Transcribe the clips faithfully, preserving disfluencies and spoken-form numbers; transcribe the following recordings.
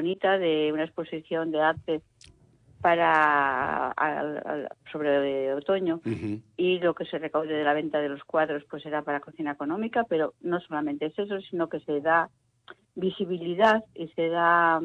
bonita de una exposición de arte para a, a, sobre otoño, uh-huh. y lo que se recaude de la venta de los cuadros pues será para cocina económica, pero no solamente es eso, sino que se da visibilidad y se da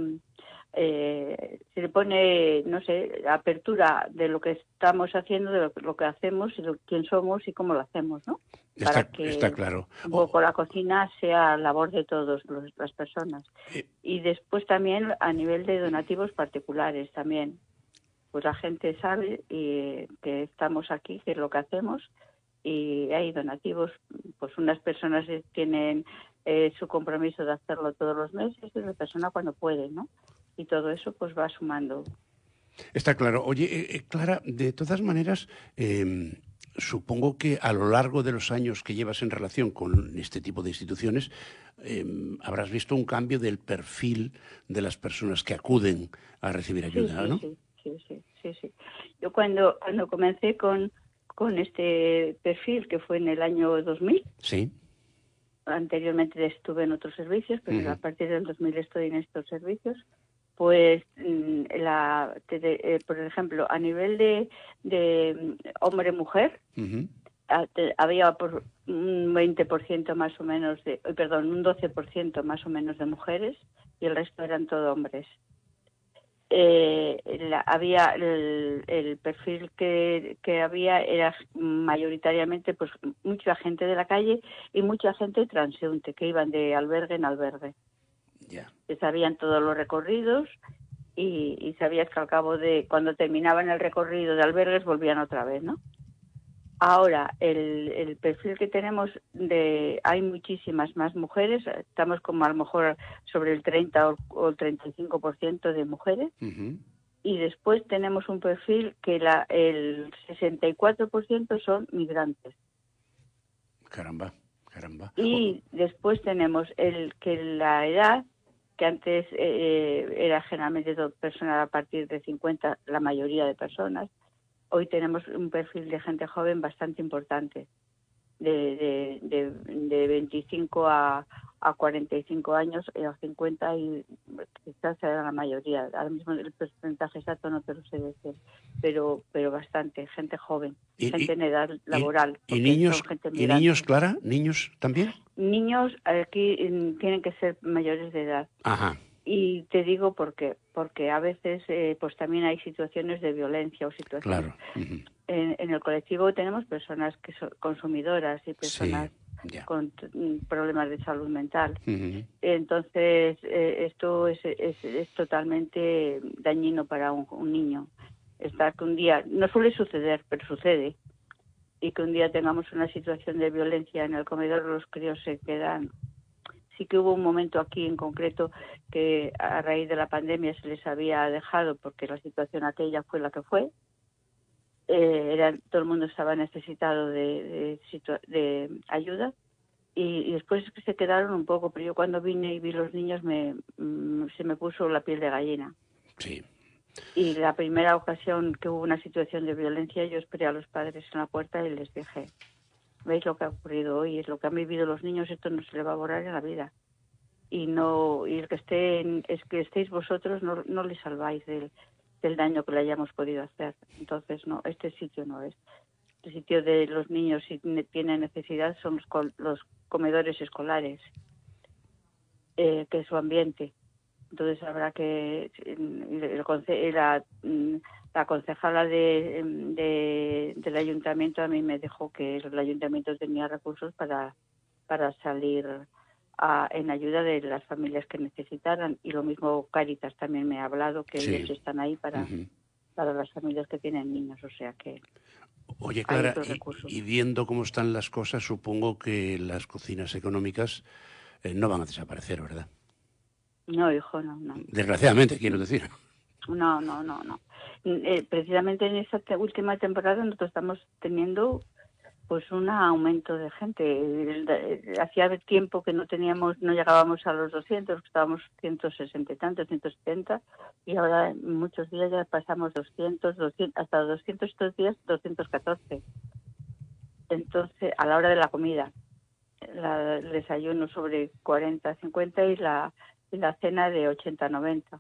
eh, se le pone, no sé, apertura de lo que estamos haciendo, de lo, lo que hacemos, y de quién somos y cómo lo hacemos, ¿no? Está, para que está claro. un poco oh. la cocina sea labor de todas las personas. Eh. Y después también a nivel de donativos particulares también. Pues la gente sabe y, que estamos aquí, que es lo que hacemos, y hay donativos. Pues unas personas tienen eh, su compromiso de hacerlo todos los meses y otra persona cuando puede, ¿no? Y todo eso pues va sumando. Está claro. Oye, eh, eh, Clara, de todas maneras, eh, supongo que a lo largo de los años que llevas en relación con este tipo de instituciones, eh, habrás visto un cambio del perfil de las personas que acuden a recibir ayuda, sí, sí, ¿no? Sí. Sí, sí, sí, sí. Yo cuando cuando comencé con, con este perfil, que fue en el año dos mil, sí. Anteriormente estuve en otros servicios, pero uh-huh. a partir del dos mil estoy en estos servicios, pues, la, de, eh, por ejemplo, a nivel de, de hombre-mujer, uh-huh. había por un veinte por ciento más o menos, de, perdón, un doce por ciento más o menos de mujeres y el resto eran todo hombres. Eh, la, había el, el perfil que, que había era mayoritariamente pues mucha gente de la calle y mucha gente transeúnte que iban de albergue en albergue. Yeah. Que sabían todos los recorridos y, y sabías que al cabo de cuando terminaban el recorrido de albergues volvían otra vez, ¿no? Ahora, el, el perfil que tenemos, de hay muchísimas más mujeres, estamos como a lo mejor sobre el treinta o, o el treinta y cinco por ciento de mujeres, uh-huh. y después tenemos un perfil que la, el sesenta y cuatro por ciento son migrantes. Caramba, caramba. Y oh. después tenemos el que la edad, que antes eh, era generalmente todo personal a partir de cincuenta, la mayoría de personas. Hoy tenemos un perfil de gente joven bastante importante, de, de, de, de veinticinco a, a cuarenta y cinco años, y a cincuenta, y quizás sea la mayoría. Ahora mismo el porcentaje exacto no te lo sé decir, pero pero bastante, gente joven, y, gente y, en edad laboral. ¿Y, y niños, ¿y niños, Clara? ¿Niños también? Niños aquí tienen que ser mayores de edad. Ajá. Y te digo por qué, porque a veces eh, pues también hay situaciones de violencia o situaciones. Claro. Uh-huh. En, en el colectivo tenemos personas que son consumidoras y personas sí, yeah. con t- problemas de salud mental. Uh-huh. Entonces eh, esto es, es, es totalmente dañino para un, un niño. Estar que un día, no suele suceder, pero sucede, y que un día tengamos una situación de violencia en el comedor, los críos se quedan. Sí que hubo un momento aquí en concreto que a raíz de la pandemia se les había dejado porque la situación aquella fue la que fue. Eh, era, todo el mundo estaba necesitado de, de, de ayuda y, y después es que se quedaron un poco, pero yo cuando vine y vi los niños me, mm, se me puso la piel de gallina. Sí. Y la primera ocasión que hubo una situación de violencia yo esperé a los padres en la puerta y les dije: ¿veis lo que ha ocurrido hoy? Es lo que han vivido los niños, esto no se le va a borrar en la vida. Y no y el que estén, es que estéis vosotros, no, no le salváis del, del daño que le hayamos podido hacer. Entonces, no, este sitio no es. El sitio de los niños, si tienen necesidad, son los, los comedores escolares, eh, que es su ambiente. Entonces habrá que... El, el, la, la concejala de, de, del ayuntamiento a mí me dijo que el ayuntamiento tenía recursos para, para salir a, en ayuda de las familias que necesitaran, y lo mismo Cáritas también me ha hablado que sí. Ellos están ahí para, uh-huh. para las familias que tienen niños, o sea que... Oye, Clara, y, y viendo cómo están las cosas, supongo que las cocinas económicas eh, no van a desaparecer, ¿verdad? No, hijo, no, no. Desgraciadamente, quiero decir. No, no, no, no. Eh, precisamente en esta te- última temporada nosotros estamos teniendo pues un aumento de gente. Hacía tiempo que no teníamos, no llegábamos a los doscientos, estábamos ciento sesenta y tantos, ciento setenta, y ahora muchos días ya pasamos doscientos, doscientos, hasta doscientos estos días, doscientos catorce. Entonces, a la hora de la comida, la, el desayuno sobre cuarenta, cincuenta y la, y la cena de ochenta, noventa.